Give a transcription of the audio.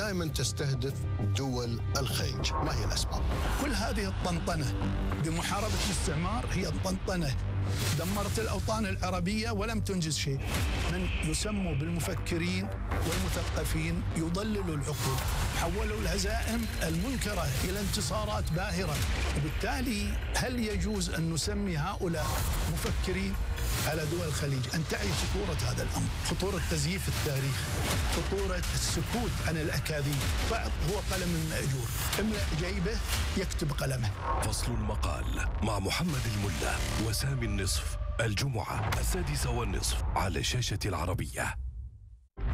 دائما تستهدف دول الخليج. ما هي الأسباب؟ كل هذه الطنطنة بمحاربة الاستعمار هي طنطنة دمرت الأوطان العربية ولم تنجز شيء. من يسموا بالمفكرين والمثقفين يضللوا العقول، حولوا الهزائم المنكرة إلى انتصارات باهرة. وبالتالي هل يجوز أن نسمي هؤلاء مفكرين على دول الخليج؟ أن تعي خطورة هذا الأمر، خطورة تزييف التاريخ، خطورة السكوت عن الأكاذيب. بعض هو قلم مأجور، املأ جيبه يكتب قلمه. فصل المقال مع محمد الملا وسامي النصف، الجمعة 6:30 على شاشة العربية.